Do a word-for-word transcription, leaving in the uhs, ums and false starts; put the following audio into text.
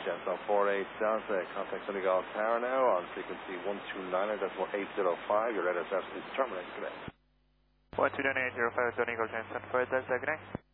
Jensen four eight Delta, contact Sunny Golf Tower now on frequency one two nine point eight zero five. Your radar service is terminated. Good day. one two nine eight zero five, Sunny Golf Jensen four eight Delta, good day.